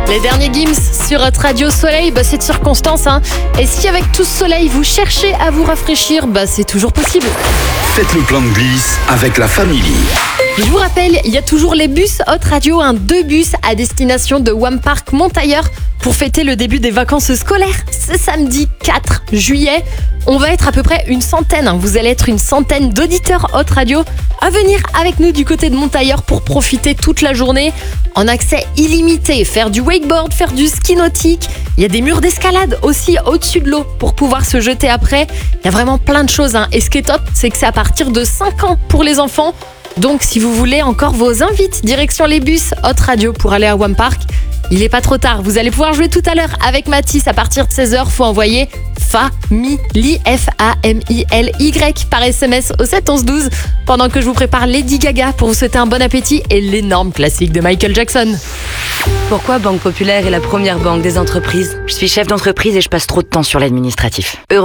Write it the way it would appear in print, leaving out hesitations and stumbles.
Les derniers Gims sur Hot Radio Soleil, c'est de circonstance. Et si avec tout ce soleil, vous cherchez à vous rafraîchir, c'est toujours possible. Faites le plein de glisse avec la famille. Je vous rappelle, il y a toujours les bus Hot Radio, 2 bus à destination de Wam Park Montailleur pour fêter le début des vacances scolaires. Ce samedi 4 juillet, on va être à peu près une centaine. Vous allez être une centaine d'auditeurs Hot Radio à venir avec nous du côté de Montailleur pour profiter toute la journée en accès illimité, faire du wakeboard, faire du ski nautique. Il y a des murs d'escalade aussi au-dessus de l'eau pour pouvoir se jeter après. Il y a vraiment plein de choses. Et ce qui est top, c'est que c'est à partir de 5 ans pour les enfants. Donc si vous voulez encore vos invites, direction les bus Hot Radio pour aller à Wam Park. Il n'est pas trop tard, vous allez pouvoir jouer tout à l'heure avec Mathis à partir de 16h. Faut envoyer FAMILY, F-A-M-I-L-Y par SMS au 7 11 12 pendant que je vous prépare Lady Gaga pour vous souhaiter un bon appétit et l'énorme classique de Michael Jackson. Pourquoi Banque Populaire est la première banque des entreprises ? Je suis chef d'entreprise et je passe trop de temps sur l'administratif.